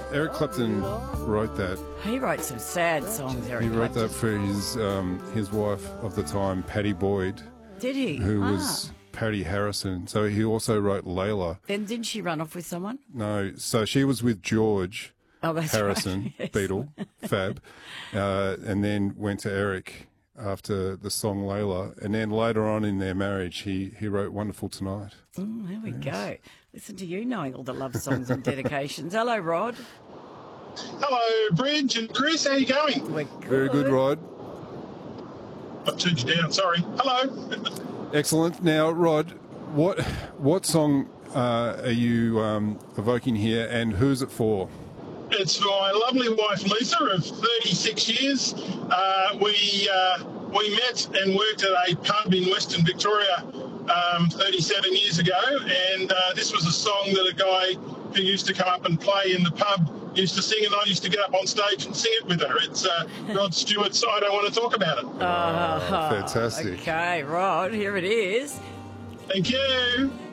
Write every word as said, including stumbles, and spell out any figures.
Eric Clapton wrote that. He wrote some sad songs, Eric He wrote Clapton. that for his um, his wife of the time, Pattie Boyd, Did he? who Ah. was Patty Harrison. So he also wrote Layla. Then didn't she run off with someone? No, so she was with George Oh, that's Harrison, right. Yes. Beatle, Fab, uh, and then went to Eric after the song Layla. And then later on in their marriage, he, he wrote Wonderful Tonight. Mm, there we go. Listen to you knowing all the love songs and dedications. Hello, Rod. Hello, Bridge and Chris. How you going? We're good. Very good, Rod. I turned you down. Sorry. Hello. Excellent. Now, Rod, what what song uh, are you um, evoking here, and who's it for? It's my lovely wife Lisa of thirty-six years. Uh, we uh, we met and worked at a pub in Western Victoria um, thirty-seven years ago, and uh, this was a song that a guy who used to come up and play in the pub used to sing, and I used to get up on stage and sing it with her. It's uh, Rod Stewart's I Don't Want to Talk About It. Oh, fantastic. Okay, Rod, here it is. Thank you.